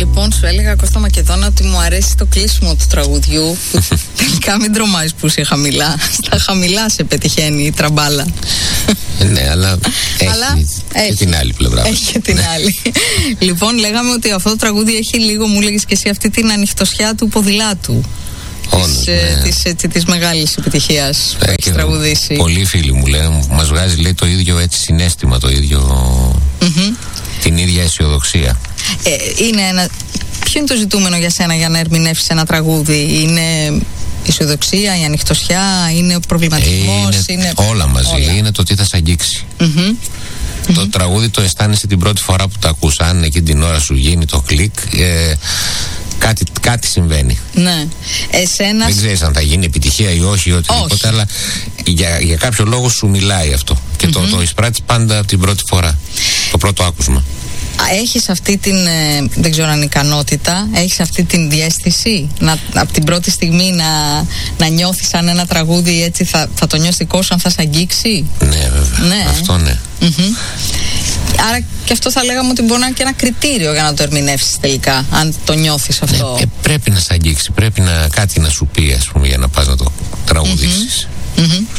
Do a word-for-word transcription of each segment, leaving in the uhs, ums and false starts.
Λοιπόν, σου έλεγα, Κώστα Μακεδόνα, ότι μου αρέσει το κλείσιμο του τραγουδιού. Τελικά μην τρομάζεις που είσαι χαμηλά. Στα χαμηλά σε πετυχαίνει η τραμπάλα. Ναι, αλλά έχει, αλλά και έχει την άλλη πλευρά. Έχει και την άλλη. Λοιπόν, λέγαμε ότι αυτό το τραγούδι έχει λίγο, μου λέγεις και εσύ, αυτή την ανοιχτοσιά του ποδηλάτου. Όντως, της, ναι. της, της, της μεγάλης επιτυχίας που ε, έχεις τραγουδήσει. Πολλοί φίλοι μου λένε, μας βγάζει, λέει, το ίδιο έτσι συναίσθημα, το ίδιο, mm-hmm. την ίδια αισιοδοξία. Ε, είναι ένα... Ποιο είναι το ζητούμενο για σένα για να ερμηνεύσεις ένα τραγούδι? Είναι η αισιοδοξία, η ανοιχτοσιά, είναι ο προβληματισμός? Είναι, είναι... όλα μαζί, όλα. Είναι το τι θα σε αγγίξει. Mm-hmm. Το mm-hmm. τραγούδι το αισθάνεσαι την πρώτη φορά που το ακούς. Αν εκείνη την ώρα σου γίνει το κλικ, ε, κάτι, κάτι συμβαίνει. Ναι. Εσένα... Δεν ξέρεις αν θα γίνει επιτυχία ή όχι ή οτιδήποτε, όχι. Αλλά για, για κάποιο λόγο σου μιλάει αυτό. Και mm-hmm. το, το εισπράττεις πάντα από την πρώτη φορά. Το πρώτο άκουσμα. Έχεις αυτή την, ε, δεν ξέρω αν ικανότητα, έχεις αυτή την διαίσθηση να, από την πρώτη στιγμή να, να νιώθεις αν ένα τραγούδι έτσι θα, θα το νιώσεις δικό σου, αν θα σε αγγίξει? Ναι, βέβαια. Ναι. Αυτό ναι. Mm-hmm. Άρα και αυτό θα λέγαμε ότι μπορεί να είναι και ένα κριτήριο για να το ερμηνεύσεις τελικά, αν το νιώθεις αυτό. Ναι, ε, πρέπει να σε αγγίξει, πρέπει να, κάτι να σου πει, ας πούμε, για να πας να το τραγουδήσεις. Mm-hmm. Mm-hmm.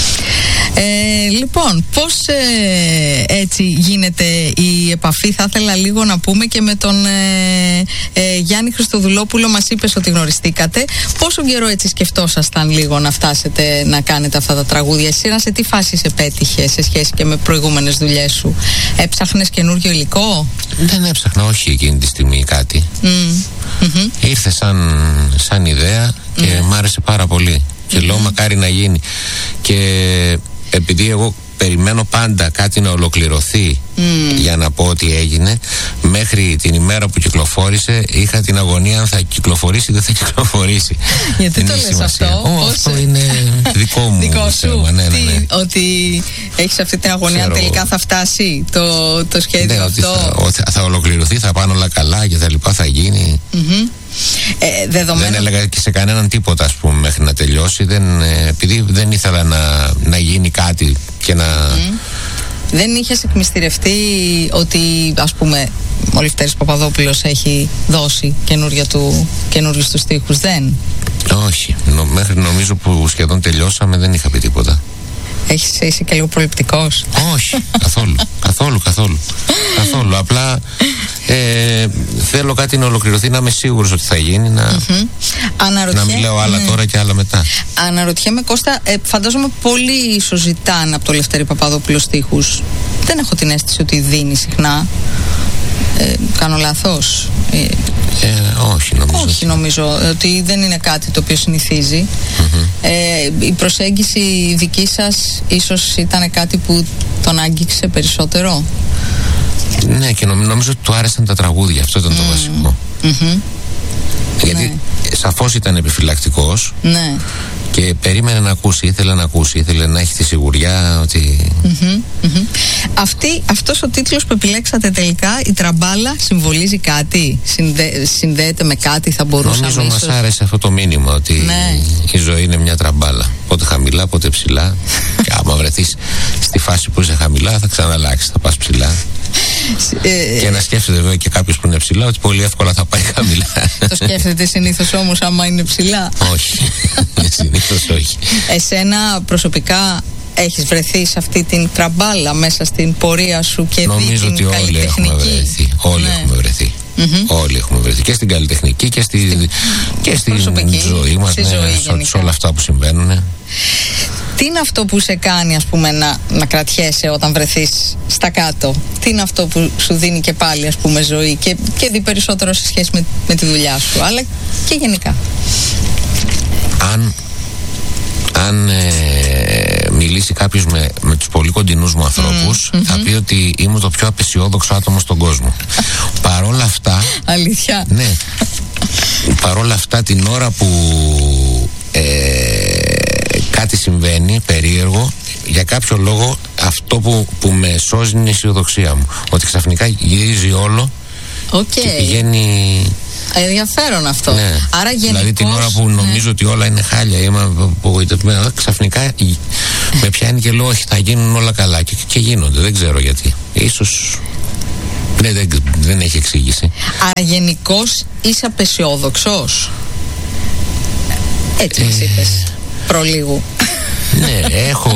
Ε, λοιπόν, πώς ε, έτσι γίνεται η επαφή? Θα ήθελα λίγο να πούμε και με τον ε, ε, Γιάννη Χριστοδουλόπουλο. Μας είπες ότι γνωριστήκατε. Πόσο καιρό έτσι σκεφτόσασταν λίγο να φτάσετε να κάνετε αυτά τα τραγούδια? Εσύ σε τι φάση σε πέτυχε σε σχέση και με προηγούμενες δουλειές σου? Έψαχνες καινούριο υλικό? Δεν έψαχνα, όχι εκείνη τη στιγμή κάτι. Mm. Mm-hmm. Ήρθε σαν, σαν ιδέα και mm. μ' άρεσε πάρα πολύ. Και mm-hmm. λέω μακάρι να γίνει. Και επειδή εγώ περιμένω πάντα κάτι να ολοκληρωθεί mm. για να πω ότι έγινε, μέχρι την ημέρα που κυκλοφόρησε είχα την αγωνία αν θα κυκλοφορήσει ή δεν θα κυκλοφορήσει. Γιατί το λες αυτό? Ω, πώς... Αυτό είναι δικό μου δικό σου θέμα. Ναι, ναι, ναι. Τι, ότι έχεις αυτή την αγωνία? Ξέρω... αν τελικά θα φτάσει το, το σχέδιο, ναι, αυτό? Θα, ότι θα ολοκληρωθεί, θα πάνε όλα καλά και τα λοιπά, θα γίνει. Mm-hmm. Ε, δεδομένο... Δεν έλεγα και σε κανέναν τίποτα, ας πούμε, μέχρι να τελειώσει. Δεν, ε, επειδή δεν ήθελα να, να γίνει κάτι και να... Mm. Δεν είχες εκμυστηρευτεί ότι, ας πούμε, ο Λευτέρης Παπαδόπουλος έχει δώσει καινούργια του, καινούργιους του στίχους? Δεν. Όχι. Νο, μέχρι νομίζω που σχεδόν τελειώσαμε δεν είχα πει τίποτα. Έχεις, είσαι και λίγο προληπτικός? Όχι, καθόλου, καθόλου, καθόλου, καθόλου. Απλά ε, θέλω κάτι να ολοκληρωθεί, να είμαι σίγουρος ότι θα γίνει, να, mm-hmm. να μην λέω άλλα mm. τώρα και άλλα μετά. Αναρωτιέμαι, Κώστα, ε, φαντάζομαι πολλοί ίσως ζητάνε από το Λευτέρη Παπαδόπουλο στίχους. Δεν έχω την αίσθηση ότι δίνει συχνά. Ε, κάνω λάθος? Ε, ε, όχι νομίζω. Όχι νομίζω ότι δεν είναι κάτι το οποίο συνηθίζει. Mm-hmm. ε, Η προσέγγιση δική σας ίσως ήταν κάτι που τον άγγιξε περισσότερο? Ναι, και νομίζω, νομίζω ότι του άρεσαν τα τραγούδια. Αυτό ήταν mm. το βασικό. Mm-hmm. Γιατί ναι. σαφώς ήταν επιφυλακτικός. Ναι. Και περίμενε να ακούσει, ήθελε να ακούσει, ήθελε να έχει τη σιγουριά ότι... Mm-hmm, mm-hmm. Αυτή, αυτός ο τίτλος που επιλέξατε τελικά, η τραμπάλα, συμβολίζει κάτι? Συνδέ, συνδέεται με κάτι? Θα μπορούσαμε νομίζω ίσως... μας άρεσε αυτό το μήνυμα, ότι ναι. η ζωή είναι μια τραμπάλα. Πότε χαμηλά, πότε ψηλά. Και άμα βρεθείς στη φάση που είσαι χαμηλά, θα ξαναλλάξεις, θα πας ψηλά. Ε, και να σκέφτεται βέβαια και κάποιος που είναι ψηλά ότι πολύ εύκολα θα πάει χαμηλά. Το σκέφτεται συνήθως όμως άμα είναι ψηλά? Όχι, συνήθως όχι. Εσένα προσωπικά έχεις βρεθεί σε αυτή την τραμπάλα μέσα στην πορεία σου και νομίζω δει την ότι όλοι έχουμε βρεθεί. Όλοι ναι. έχουμε βρεθεί. Mm-hmm. Όλοι έχουμε βρεθεί και στην καλλιτεχνική και, στη, στην, και στην ζωή μας, ναι, ζωή, σε όλα αυτά που συμβαίνουν. Τι είναι αυτό που σε κάνει, ας πούμε, να, να κρατιέσαι όταν βρεθείς στα κάτω? Τι είναι αυτό που σου δίνει και πάλι, ας πούμε, ζωή και, και δει περισσότερο σε σχέση με, με τη δουλειά σου, αλλά και γενικά? Αν, αν ε, μιλήσει κάποιος με, με τους πολύ κοντινούς μου ανθρώπους, mm-hmm. θα πει ότι είμαι το πιο απεσιόδοξο άτομο στον κόσμο. Παρόλα αυτά... Αλήθεια? Ναι. Παρόλα αυτά, την ώρα που ε, κάτι συμβαίνει περίεργο, για κάποιο λόγο αυτό που, που με σώζει είναι η αισιοδοξία μου. Ότι ξαφνικά γυρίζει όλο okay. και πηγαίνει... Ενδιαφέρον αυτό. Ναι. Άρα γενικώς, δηλαδή την ώρα που νομίζω ναι. ότι όλα είναι χάλια, είμαι απογοητευμένο, ξαφνικά με πιάνει και λέω όχι, θα γίνουν όλα καλά και, και γίνονται, δεν ξέρω γιατί. Ίσως Ναι, δεν, δεν έχει εξήγηση. Άρα γενικώς είσαι απεσιόδοξος. Έτσι μας είπες προλίγου. Ναι, έχω...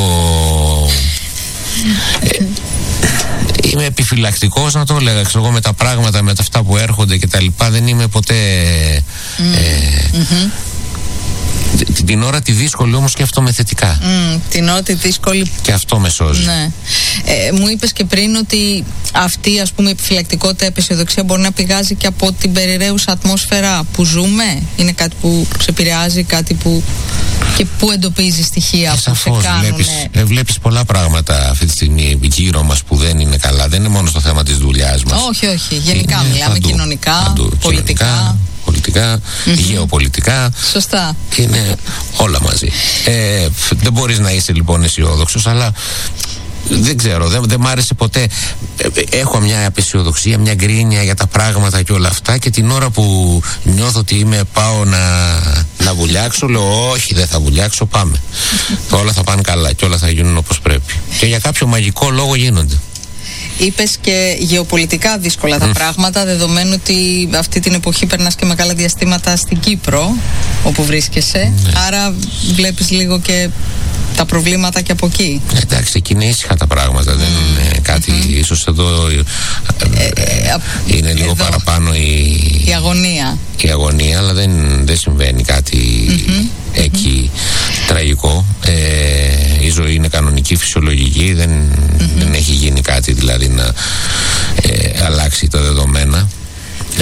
ε, είμαι επιφυλακτικός, να το έλεγα, ξέρω εγώ, με τα πράγματα, με τα αυτά που έρχονται και τα λοιπά. Δεν είμαι ποτέ... Mm. Ε, mm-hmm. Την, την ώρα τη δύσκολη όμως σκέφτομαι θετικά. Mm, την ώρα τη δύσκολη. Και αυτό με σώζει. Ναι. Ε, μου είπες και πριν ότι αυτή, ας πούμε, η επιφυλακτικότητα, η απεσιοδοξία μπορεί να πηγάζει και από την περιραίουσα ατμόσφαιρα που ζούμε. Είναι κάτι που σε επηρεάζει, κάτι που... και που εντοπίζει στοιχεία που σε κάνουν. Βλέπεις, ε, βλέπεις πολλά πράγματα αυτή τη στιγμή γύρω μας που δεν είναι καλά. Δεν είναι μόνο στο θέμα της δουλειάς μας. Όχι, όχι. Γενικά είναι μιλάμε παντού, κοινωνικά, παντού, πολιτικά. Κοινωνικά, πολιτικά, mm-hmm. γεωπολιτικά. Σωστά. Είναι όλα μαζί. Ε, δεν μπορείς να είσαι λοιπόν αισιόδοξος, αλλά δεν ξέρω, δεν, δεν μ' άρεσε ποτέ. Έχω μια απεσιοδοξία, μια γκρίνια για τα πράγματα και όλα αυτά, και την ώρα που νιώθω ότι είμαι, πάω να, να βουλιάξω, λέω όχι, δεν θα βουλιάξω, πάμε. Όλα θα πάνε καλά και όλα θα γίνουν όπως πρέπει. Και για κάποιο μαγικό λόγο γίνονται. Είπες και γεωπολιτικά δύσκολα τα mm. πράγματα, δεδομένου ότι αυτή την εποχή περνάς και μεγάλα διαστήματα στην Κύπρο, όπου βρίσκεσαι. Mm. Άρα βλέπεις λίγο και τα προβλήματα και από εκεί. Εντάξει, εκεί είναι ήσυχα τα πράγματα. Mm. Δεν είναι κάτι, mm-hmm. ίσως εδώ ε, ε, είναι λίγο εδώ παραπάνω η, η αγωνία. Η αγωνία, αλλά δεν, δεν συμβαίνει κάτι mm-hmm. εκεί mm-hmm. τραγικό. Ε, η ζωή είναι κανονική, φυσιολογική. Δεν, mm-hmm. δεν έχει γίνει κάτι δηλαδή να ε, αλλάξει τα δεδομένα. Ε,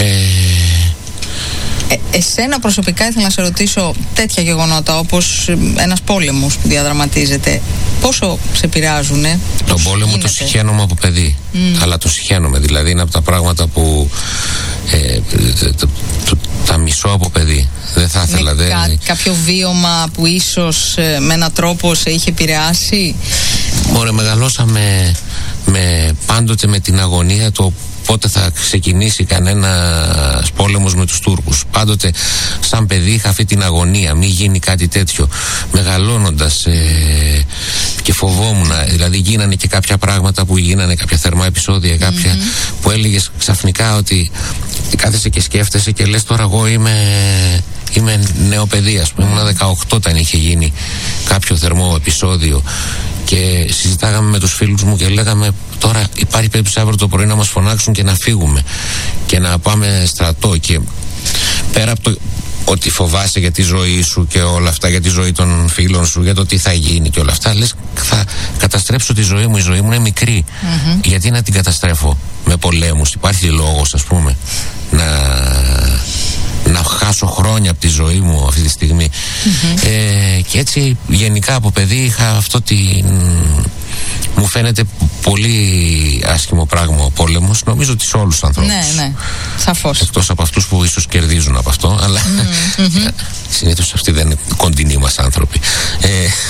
Ε, εσένα προσωπικά ήθελα να σε ρωτήσω, τέτοια γεγονότα όπως ένας πόλεμος που διαδραματίζεται, πόσο σε επηρεάζουνε? Τον πόλεμο γίνεται? Το συχαίνομαι από παιδί. Mm. Αλλά το συχαίνομαι, δηλαδή είναι από τα πράγματα που ε, το, το, τα μισώ από παιδί. Δεν θα ήθελα. Ναι, δεν... κά, κάποιο βίωμα που ίσως ε, με έναν τρόπο σε είχε επηρεάσει? Ωραία, μεγαλώσαμε με, πάντοτε με την αγωνία το πότε θα ξεκινήσει κανένας πόλεμος με τους Τούρκους. Πάντοτε σαν παιδί είχα αυτή την αγωνία, μην γίνει κάτι τέτοιο. Μεγαλώνοντας ε, και φοβόμουν, δηλαδή γίνανε και κάποια πράγματα που γίνανε, κάποια θερμά επεισόδια, κάποια mm-hmm. που έλεγες ξαφνικά ότι κάθεσαι και σκέφτεσαι και λες τώρα εγώ είμαι, είμαι νέο παιδί, ας πούμε. Ήμουν δεκαοκτώ όταν είχε γίνει κάποιο θερμό επεισόδιο και συζητάγαμε με τους φίλους μου και λέγαμε τώρα υπάρχει περίπτωση αύριο το πρωί να μας φωνάξουν και να φύγουμε και να πάμε στρατό, και πέρα από το ότι φοβάσαι για τη ζωή σου και όλα αυτά, για τη ζωή των φίλων σου, για το τι θα γίνει και όλα αυτά, λες θα καταστρέψω τη ζωή μου, η ζωή μου είναι μικρή, mm-hmm. γιατί να την καταστρέφω με πολέμους? Υπάρχει λόγος, ας πούμε, να να χάσω χρόνια από τη ζωή μου αυτή τη στιγμή. Mm-hmm. ε, και έτσι γενικά από παιδί είχα αυτό την... μου φαίνεται πολύ άσχημο πράγμα ο πόλεμος, νομίζω ότι σε όλους τους ανθρώπους. Ναι, ναι, σαφώς. Εκτός από αυτούς που ίσως κερδίζουν από αυτό, αλλά mm-hmm. συνήθως αυτοί δεν είναι κοντινοί μας άνθρωποι. Ε,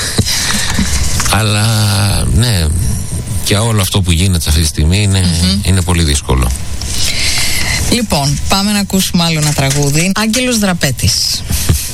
αλλά ναι, και όλο αυτό που γίνεται αυτή τη στιγμή είναι, mm-hmm. είναι πολύ δύσκολο. Λοιπόν, πάμε να ακούσουμε άλλο ένα τραγούδι. Άγγελος Δραπέτης.